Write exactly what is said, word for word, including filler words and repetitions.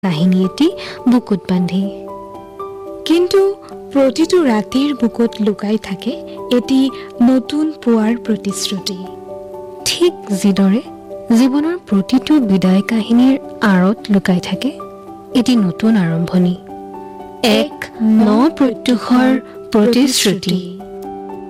কাহিনী এটি বুকুত বান্ধি। কিন্তু প্ৰতিটো ৰাতিৰ বুকুত লুকাই থাকে এটি নতুন পুৱাৰ প্ৰতিশ্ৰুতি। ঠিক যিদৰে জীৱনৰ প্ৰতিটো বিদায় কাহিনীৰ আঁৰত লুকাই থাকে এটি নতুন আৰম্ভণি, এক ন প্ৰত্যুষৰ প্ৰতিশ্ৰুতি।